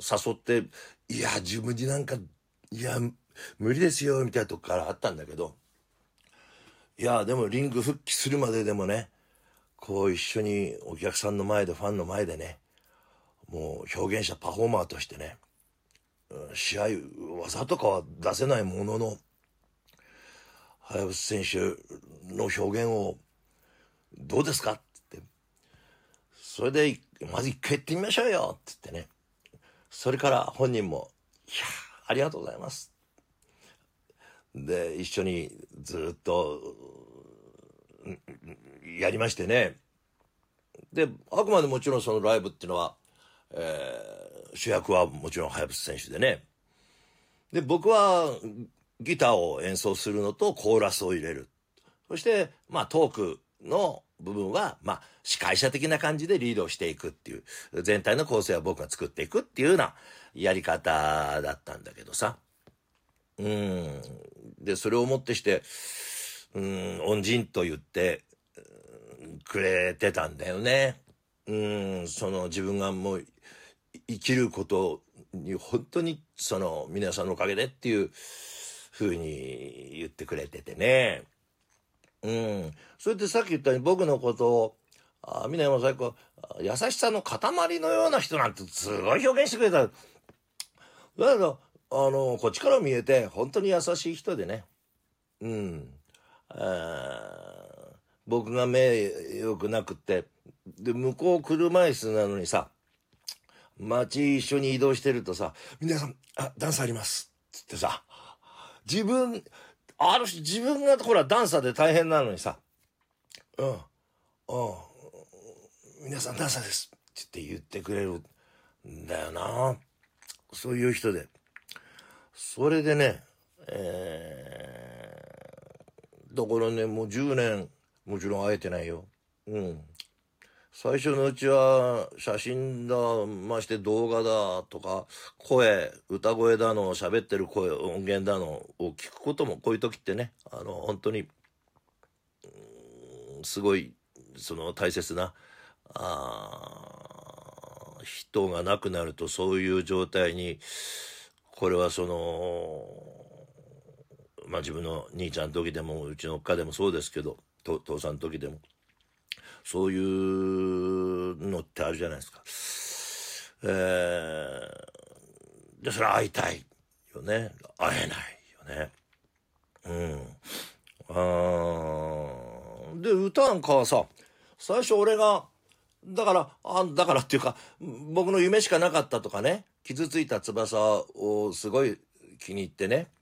誘って、いや、自分になんか、いや、無理ですよ、みたいなとこからあったんだけど、いや、でもリング復帰するまででもね、こう一緒にお客さんの前で、ファンの前でね、もう表現者、パフォーマーとしてね、試合、技とかは出せないものの、はやぶさ選手の表現を、どうですかって言って、それで、まず一回やってみましょうよって言ってね。それから本人も、いやー、ありがとうございます。で、一緒にずっと、やりましてね。で、あくまでもちろんそのライブっていうのは、主役はもちろんはやぶさ選手でね。で、僕はギターを演奏するのとコーラスを入れる。そして、まあトークの部分は、まあ司会者的な感じでリードをしていくっていう、全体の構成は僕が作っていくっていうようなやり方だったんだけどさ。で、それをもってして、恩人と言って、くれてたんだよね。その自分がもう生きることに本当にその皆さんのおかげでっていう風に言ってくれててね。それでさっき言ったように僕のことを、峰山最高、優しさの塊のような人なんてすごい表現してくれた。だけど、こっちから見えて本当に優しい人でね。僕が目良くなくって、で、向こう車椅子なのにさ、街一緒に移動してるとさ、皆さん、ダンスあります。つってさ、自分がほらダンサーで大変なのにさ、皆さんダンサーです。って言ってくれるんだよな。そういう人で。それでね、だからね、もう10年、もちろん会えてないよ。最初のうちは、写真だ、まして動画だとか、歌声だの、喋ってる声、音源だのを聞くことも、こういう時ってね、本当に、すごい、その大切な、人が亡くなるとそういう状態に、これはその、まあ、自分の兄ちゃんの時でも、うちのおっかでもそうですけど、父さんの時でも、そういうのってあるじゃないですか。で、それは会いたいよね。会えないよね。で、歌なんかはさ、最初俺が、だからっていうか、僕の夢しかなかったとかね、傷ついた翼をすごい気に入ってね、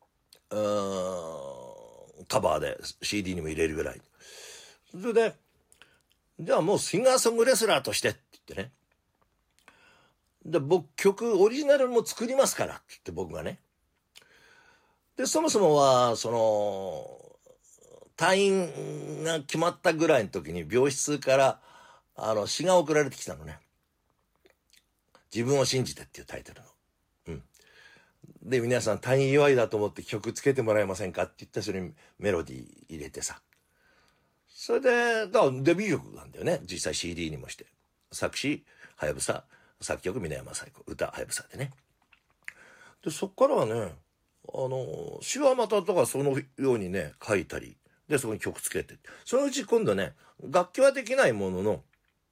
カバーで CD にも入れるぐらい。それで、じゃあもうシンガーソングレスラーとしてって言ってね。で、僕オリジナルも作りますからって言って僕がね。で、そもそもは、退院が決まったぐらいの時に病室から、詩が送られてきたのね。自分を信じてっていうタイトルの。で、皆さん退院祝いだと思って曲つけてもらえませんかって言ってそれにメロディー入れてさ。それで、だからデビュー曲なんだよね。実際 CD にもして。作詞、はやぶさ、作曲、峰山最高、歌、はやぶさでね。で、そっからはね、詩はまたとかそのようにね、書いたり、で、そこに曲つけて。そのうち今度ね、楽器はできないものの、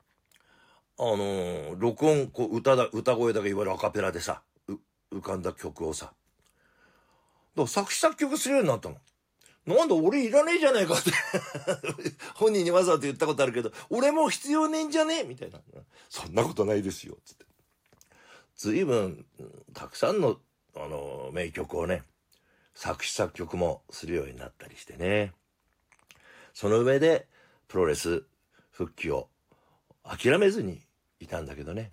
録音、歌声だけいわゆるアカペラでさ、浮かんだ曲をさ。だから作詞作曲するようになったの。なんだ俺いらねえじゃねえかって本人にわざわざ言ったことあるけど、俺も必要ねえんじゃねえみたいな。そんなことないですよ。つって。随分、たくさんの、名曲をね、作詞作曲もするようになったりしてね。その上で、プロレス復帰を諦めずにいたんだけどね。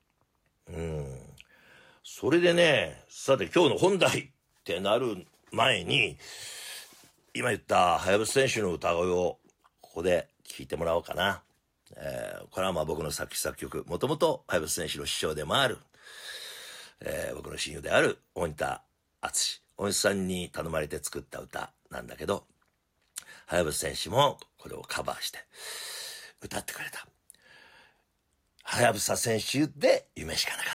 それでね、さて今日の本題ってなる前に、今言ったはやぶさ選手の歌声をここで聴いてもらおうかな。これはまあ僕の作詞作曲、もともとはやぶさ選手の師匠でもある、僕の親友である大仁田敦。大仁田さんに頼まれて作った歌なんだけど、はやぶさ選手もこれをカバーして歌ってくれた。はやぶさ選手で夢しかなかった。